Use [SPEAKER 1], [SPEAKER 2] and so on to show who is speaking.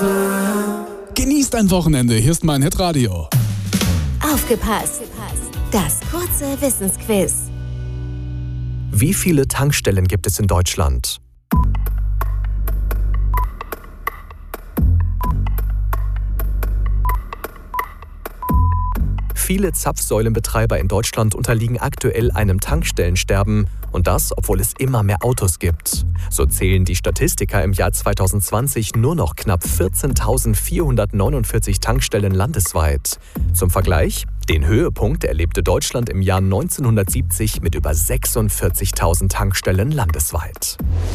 [SPEAKER 1] Genießt ein Wochenende, hier ist mein Hitradio.
[SPEAKER 2] Aufgepasst! Das kurze Wissensquiz.
[SPEAKER 3] Wie viele Tankstellen gibt es in Deutschland? Viele Zapfsäulenbetreiber in Deutschland unterliegen aktuell einem Tankstellensterben und das, obwohl es immer mehr Autos gibt. So zählen die Statistiker im Jahr 2020 nur noch knapp 14.449 Tankstellen landesweit. Zum Vergleich, den Höhepunkt erlebte Deutschland im Jahr 1970 mit über 46.000 Tankstellen landesweit.